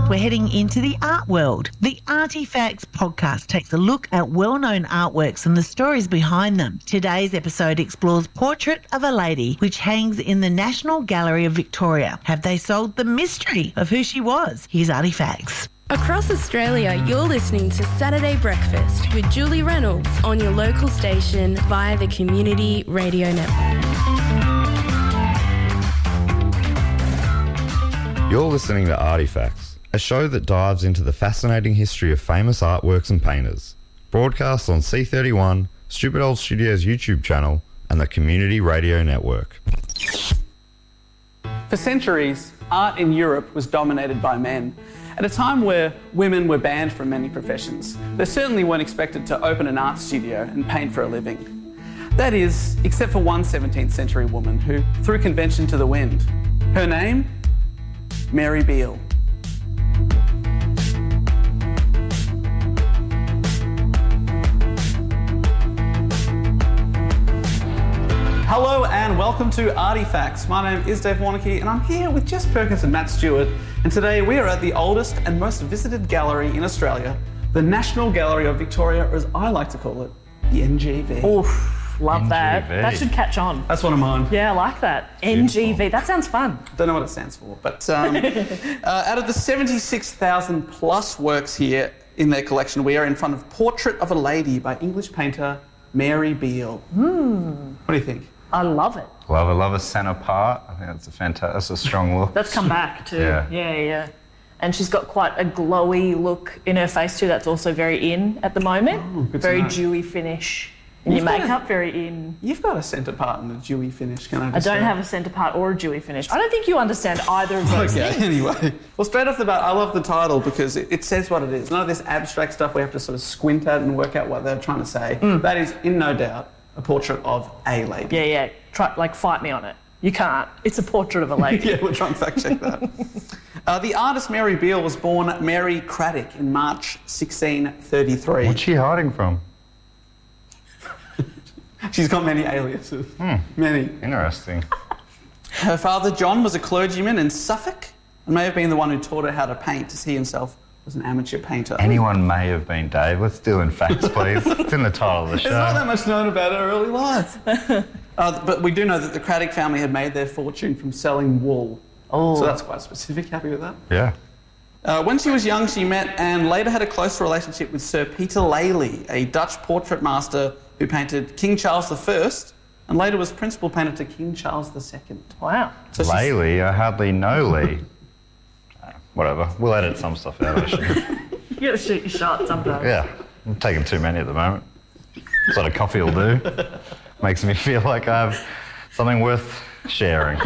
we're heading into the art world. The Artifacts podcast takes a look at well-known artworks and the stories behind them. Today's episode explores Portrait of a Lady, which hangs in the National Gallery of Victoria. Have they solved the mystery of who she was? Here's Artifacts. Across Australia, you're listening to Saturday Breakfast with Julie Reynolds on your local station via the Community Radio Network. You're listening to Artifacts, a show that dives into the fascinating history of famous artworks and painters. Broadcast on C31, Stupid Old Studios YouTube channel, and the Community Radio Network. For centuries, art in Europe was dominated by men. At a time where women were banned from many professions, they certainly weren't expected to open an art studio and paint for a living. That is, except for one 17th century woman who threw convention to the wind. Her name? Mary Beale. Hello and welcome to Artifacts. My name is Dave Warnocky and I'm here with Jess Perkins and Matt Stewart. And today we are at the oldest and most visited gallery in Australia, the National Gallery of Victoria, or as I like to call it, the NGV. Oof, love NGV. that. That should catch on. That's one of mine. Yeah, I like that. NGV, that sounds fun. Don't know what it stands for, but out of the 76,000 plus works here in their collection, we are in front of Portrait of a Lady by English painter Mary Beale. What do you think? I love it. Love a centre part. I think that's a strong look. That's come back too. Yeah. Yeah. And she's got quite a glowy look in her face too. That's also very in at the moment. Oh, good to very know. dewy finish. And your makeup, very in. You've got a centre part and a dewy finish, can I I just don't say? have a centre part or a dewy finish. I don't think you understand either of those Okay, things. anyway. Well, straight off the bat, I love the title because it says what it is. None of this abstract stuff we have to sort of squint at and work out what they're trying to say. That is, in no doubt, a portrait of a lady. Yeah. Try, fight me on it. You can't. It's a portrait of a lady. Yeah, we'll try and fact check that. The artist Mary Beale was born Mary Craddock in March 1633. What's she hiding from? She's got many aliases. Many. Interesting. Her father, John, was a clergyman in Suffolk and may have been the one who taught her how to paint, as he himself was an amateur painter. Anyone may have been Dave. Let's deal in facts, please. It's in the title of the show. There's not that much known about her early life. But we do know that the Craddock family had made their fortune from selling wool. Oh. So that's quite specific. Happy with that? Yeah. When she was young, she met and later had a close relationship with Sir Peter Lely, a Dutch portrait master who painted King Charles I and later was principal painter to King Charles II. Wow. So she's- Laylee, I hardly know Lee. Whatever. We'll edit some stuff out of it. You gotta shoot your shot sometimes. Yeah. I'm taking too many at the moment. That's what a coffee will do. Makes me feel like I have something worth sharing.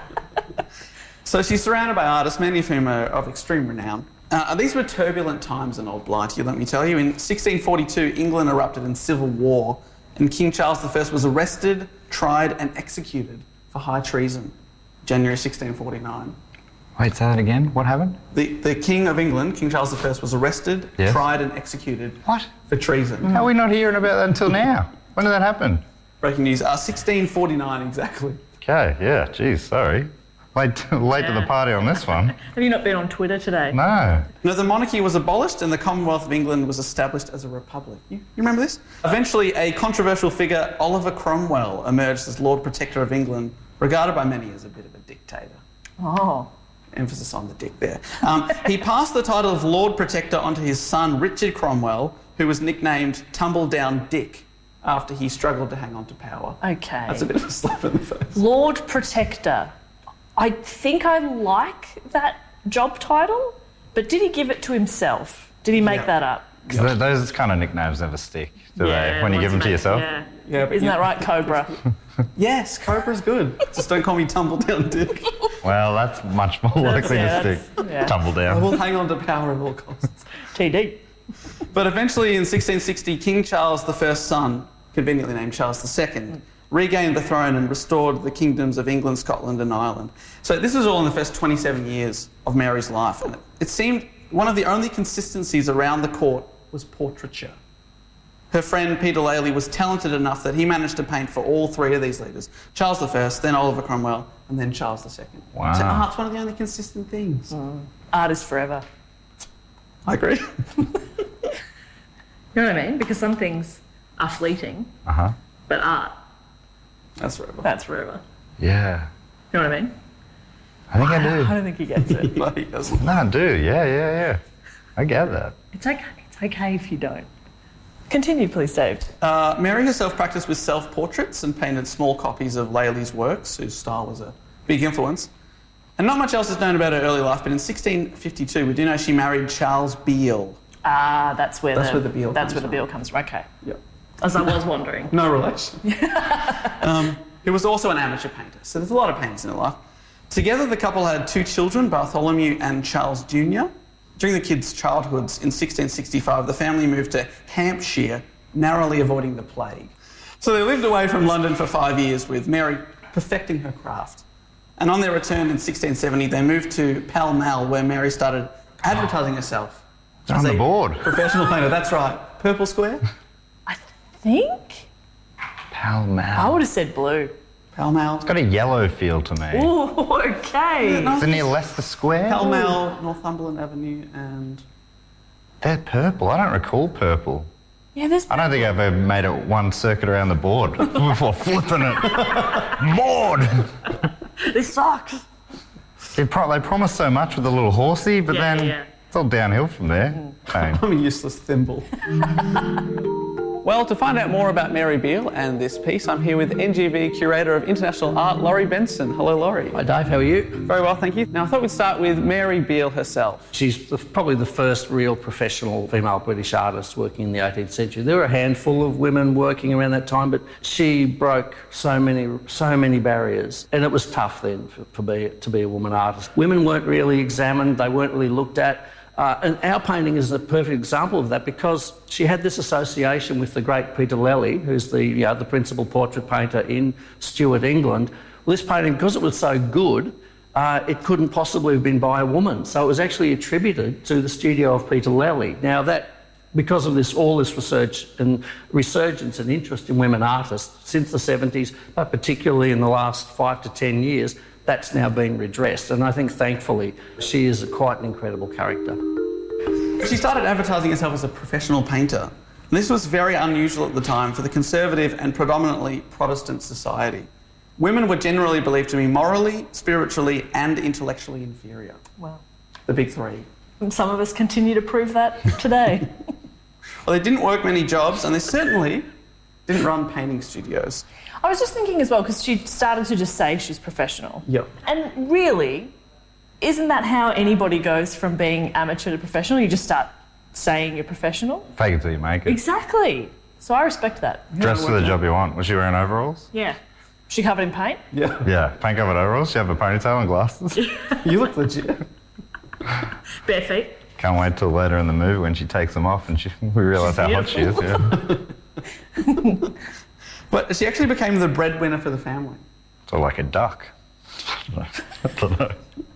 So she's surrounded by artists, many of whom are of extreme renown. These were turbulent times in Old Blighty, let me tell you. In 1642, England erupted in civil war, and King Charles I was arrested, tried, and executed for high treason, January 1649. Wait, say that again? What happened? The King of England, King Charles I, was arrested, Yes. tried, and executed What? for treason. How are we not hearing about that until now? When did that happen? Breaking news, 1649 exactly. Okay, yeah, geez, sorry. Late to the party on this one. Have you not been on Twitter today? No. No, the monarchy was abolished and the Commonwealth of England was established as a republic. You remember this? Eventually, a controversial figure, Oliver Cromwell, emerged as Lord Protector of England, regarded by many as a bit of a dictator. Oh. Emphasis on the dick there. He passed the title of Lord Protector onto his son, Richard Cromwell, who was nicknamed Tumbledown Dick after he struggled to hang on to power. Okay. That's a bit of a slap in the face. Lord Protector. I think I like that job title, but did he give it to himself? Did he make Yeah. that up? 'Cause those kind of nicknames never stick, do they? When you give them to yourself? Yeah. Yeah, but Isn't that right, Cobra? Yes, Cobra's good. Just don't call me Tumbledown Dick. Well, that's much more likely to stick. yeah. Tumble I down. will hang on to power at all costs. TD. But eventually in 1660, King Charles I's son, conveniently named Charles II, regained the throne and restored the kingdoms of England, Scotland and Ireland. So this was all in the first 27 years of Mary's life, and it seemed one of the only consistencies around the court was portraiture. Her friend Peter Lely was talented enough that he managed to paint for all three of these leaders, Charles I, then Oliver Cromwell, and then Charles II. Wow. So art's one of the only consistent things. Art is forever. I agree. You know what I mean? Because some things are fleeting, but art, That's forever. that's forever. Yeah. You know what I mean? I think I do. I don't think he gets it. No, he doesn't. No, I do. Yeah. I get that. It's okay if you don't. Continue, please, Dave. Mary herself practiced with self-portraits and painted small copies of Lely's works, whose style was a big influence. And not much else is known about her early life, but in 1652 we do know she married Charles Beale. Ah, that's where the Beale comes from. Okay. Yep. As I was wondering. No relation. He was also an amateur painter, so there's a lot of painters in her life. Together, the couple had 2 children, Bartholomew and Charles Jr. During the kids' childhoods in 1665, the family moved to Hampshire, narrowly avoiding the plague. So they lived away from London for 5 years, with Mary perfecting her craft. And on their return in 1670, they moved to Pall Mall, where Mary started advertising herself. It's on the board. Professional painter, that's right. Purple square? I think Pall Mall. I would have said blue. Pall Mall. It's got a yellow feel to me. Ooh, okay. Is it near Leicester Square? Pall Mall, Northumberland Avenue, and... They're purple. I don't recall purple. Yeah, there's. I don't think I've ever made it one circuit around the board before flipping it. Board! This sucks. They promise so much with the little horsey, but Yeah, then yeah. it's all downhill from there. Pain. I'm a useless thimble. Well, to find out more about Mary Beale and this piece, I'm here with NGV Curator of International Art, Laurie Benson. Hello, Laurie. Hi Dave, how are you? Very well, thank you. Now, I thought we'd start with Mary Beale herself. She's probably the first real professional female British artist working in the 18th century. There were a handful of women working around that time, but she broke so many barriers, and it was tough then to be a woman artist. Women weren't really examined, they weren't really looked at. And our painting is a perfect example of that because she had this association with the great Peter Lely, who's the principal portrait painter in Stuart, England. Well, this painting, because it was so good, it couldn't possibly have been by a woman. So it was actually attributed to the studio of Peter Lely. Now because of all this research and resurgence and interest in women artists since the 70s, but particularly in the last 5 to 10 years, that's now been redressed, and I think, thankfully, she is quite an incredible character. She started advertising herself as a professional painter. And this was very unusual at the time for the conservative and predominantly Protestant society. Women were generally believed to be morally, spiritually, and intellectually inferior. Wow. The big 3. And some of us continue to prove that today. Well, they didn't work many jobs, and they certainly didn't run painting studios. I was just thinking as well, because she started to just say she's professional. Yep. And really, isn't that how anybody goes from being amateur to professional? You just start saying you're professional? Fake it till you make it. Exactly. So I respect that. Dress for the job you want. Was she wearing overalls? Yeah. She covered in paint? Yeah. Yeah, paint-covered overalls. She have a ponytail and glasses. You look legit. Bare feet? Can't wait till later in the movie when she takes them off and we realise how hot she is. Yeah. But she actually became the breadwinner for the family. So like a duck. I don't know.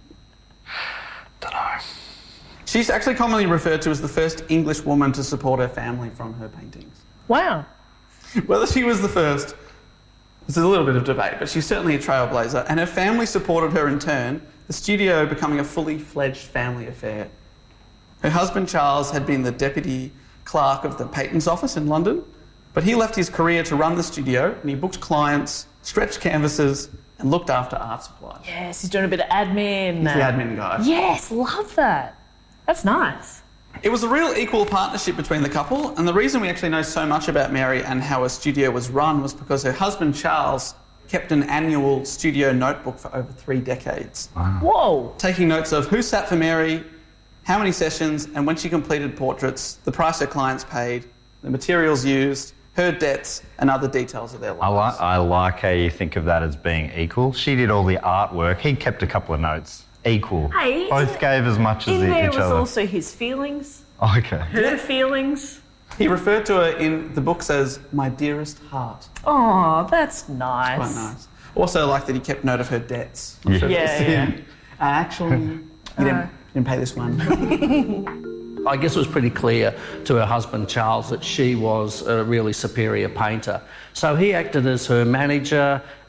She's actually commonly referred to as the first English woman to support her family from her paintings. Wow. Whether she was the first, there's a little bit of debate, but she's certainly a trailblazer, and her family supported her in turn, the studio becoming a fully fledged family affair. Her husband Charles had been the deputy clerk of the Patents Office in London, but he left his career to run the studio, and he booked clients, stretched canvases, and looked after art supplies. Yes, he's doing a bit of admin. He's the admin guy. Yes, love that. That's nice. It was a real equal partnership between the couple, and the reason we actually know so much about Mary and how her studio was run was because her husband Charles kept an annual studio notebook for over 3 decades. Wow. Whoa. Taking notes of who sat for Mary, how many sessions, and when she completed portraits, the price her clients paid, the materials used, her debts, and other details of their lives. I like how you think of that as being equal. She did all the artwork. He kept a couple of notes. Equal. Hey, both gave as much as in there each was other. also his feelings, Okay. her feelings. He referred to her in the books as my dearest heart. Oh, that's nice. Quite nice. Also like that he kept note of her debts. Yeah. Yeah. Actually, you didn't pay this one. I guess it was pretty clear to her husband Charles that she was a really superior painter. So he acted as her manager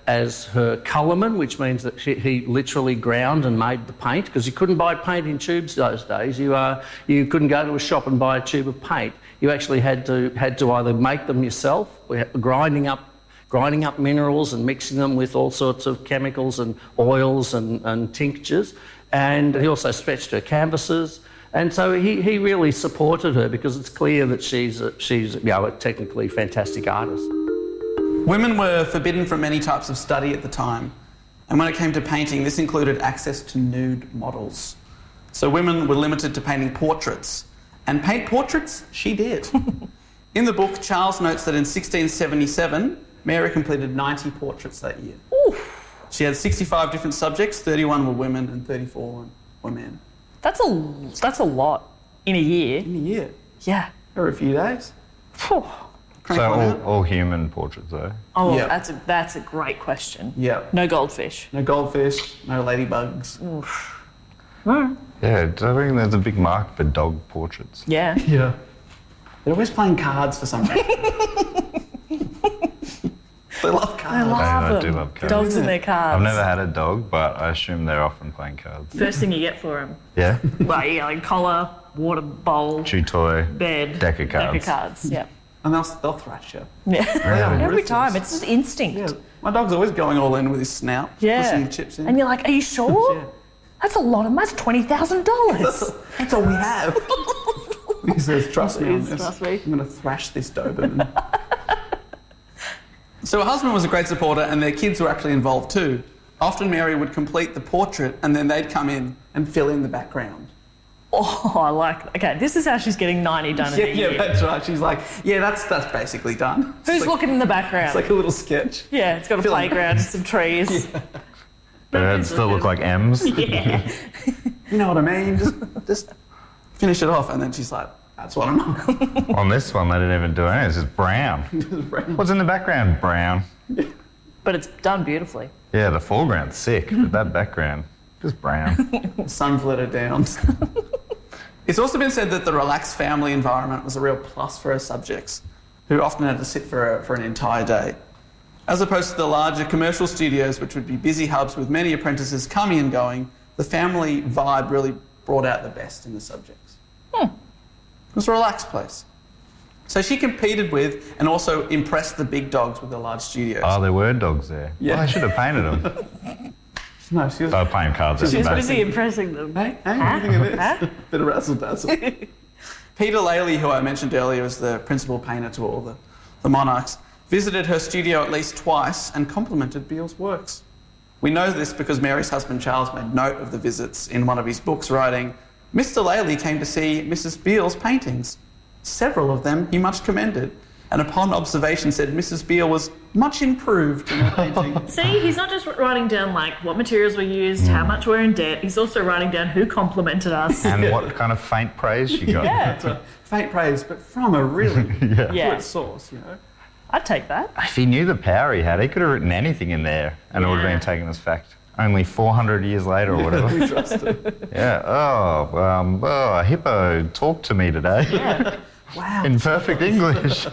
as her colourman, which means that he literally ground and made the paint, because you couldn't buy paint in tubes those days. You couldn't go to a shop and buy a tube of paint. You actually had to either make them yourself, grinding up minerals and mixing them with all sorts of chemicals and oils and tinctures. And he also stretched her canvases. And so he really supported her, because it's clear that she's a technically fantastic artist. Women were forbidden from many types of study at the time, and when it came to painting, this included access to nude models. So women were limited to painting portraits, and paint portraits she did. In the book, Charles notes that in 1677, Mary completed 90 portraits that year. Oof. She had 65 different subjects, 31 were women and 34 were men. That's a lot in a year. In a year? Yeah. Or a few days. Phew. So all human portraits, though? Oh, Yeah. that's a great question. Yeah. No goldfish. No goldfish, no ladybugs. Oof. Yeah, I reckon there's a big market for dog portraits. Yeah. Yeah. They're always playing cards for some reason. They love cards. I do love cards. Dogs and their cards. I've never had a dog, but I assume they're often playing cards. First thing you get for them. Yeah? Like collar, water bowl, Chew toy, bed, deck of cards. Deck of cards. Yeah. And they'll thrash you. Yeah. Every ruthless. time. It's just instinct. Yeah. My dog's always going all in with his snout, pushing the chips in. And you're like, are you sure? Yeah. That's a lot of money. That's $20,000. That's all we have. He says, trust me on Please, this. trust me. I'm going to thrash this Doberman. So her husband was a great supporter, and their kids were actually involved too. Often Mary would complete the portrait, and then they'd come in and fill in the background. Oh, I like. Okay, this is how she's getting 90 done in a year. Yeah, that's right. She's like, yeah, that's basically done. It's Who's like, looking in the background? It's like a little sketch. Yeah, it's got a Fill in. playground, some trees. Birds that look like M's. Yeah. You know what I mean? Just finish it off, and then she's like, that's what I'm on. On this one, they didn't even do anything. It's just brown. What's in the background? Brown. But it's done beautifully. Yeah, the foreground's sick, but that background, just brown. The sun's let her down. It's also been said that the relaxed family environment was a real plus for her subjects, who often had to sit for an entire day. As opposed to the larger commercial studios, which would be busy hubs with many apprentices coming and going, the family vibe really brought out the best in the subjects. It was a relaxed place. So she competed with and also impressed the big dogs with the large studios. Oh, there were dogs there. Yeah. Well, I should have painted them. No, she was... They were playing cards at the She's back. busy impressing them. Hey, what do you think of this? Bit of razzle-dazzle. Peter Laley, who I mentioned earlier as the principal painter to all the monarchs, visited her studio at least twice and complimented Beale's works. We know this because Mary's husband Charles made note of the visits in one of his books, writing, Mr. Laley came to see Mrs. Beale's paintings. Several of them he much commended, and upon observation said Mrs. Beale was much improved in her painting. See, he's not just writing down like what materials were used, how much we're in debt. He's also writing down who complimented us. And what kind of faint praise she got. Yeah. So, faint praise, but from a really Yeah. good source, you know. I'd take that. If he knew the power he had, he could have written anything in there and it would have been taken as fact. Only 400 years later or whatever. We trust it. Yeah. A hippo talked to me today. Yeah. Wow. In perfect English.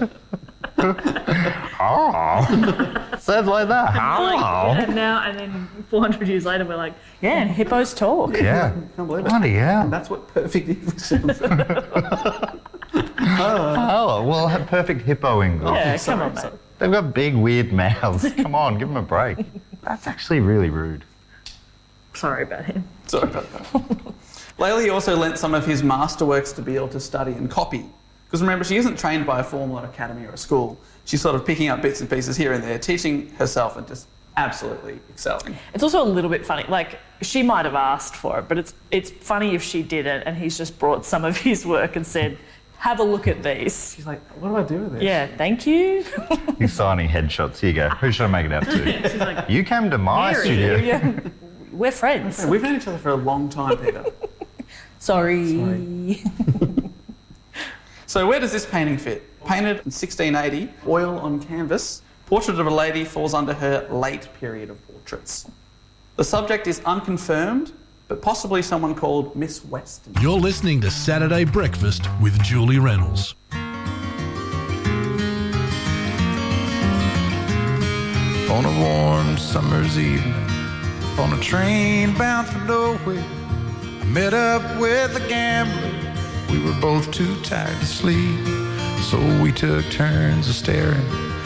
Oh. Sounds like that. Oh. And then 400 years later, we're like, yeah, and hippos talk. Yeah. Can't believe it. Bloody hell. That's what perfect English is. Oh, well, have perfect hippo English. Yeah, come on, mate. They've got big, weird mouths. Come on, give them a break. That's actually really rude. Sorry about him. Sorry about that. Laley also lent some of his masterworks to Beale to study and copy. Because remember, she isn't trained by a formal academy or a school. She's sort of picking up bits and pieces here and there, teaching herself and just absolutely excelling. It's also a little bit funny. Like, she might have asked for it, but it's funny if she didn't and he's just brought some of his work and said, have a look at these. She's like, what do I do with this? Yeah, thank you. He's signing headshots. Here you go. Who should I make it out to? She's like, You came to my Mary, studio. yeah. We're friends. We've known each other for a long time, Peter. Sorry. So where does this painting fit? Painted in 1680, oil on canvas, Portrait of a Lady falls under her late period of portraits. The subject is unconfirmed, but possibly someone called Miss Weston. You're listening to Saturday Breakfast with Julie Reynolds. on a warm summer's evening, on a train bound for nowhere. I met up with a gambler. We were both too tired to sleep, so we took turns of staring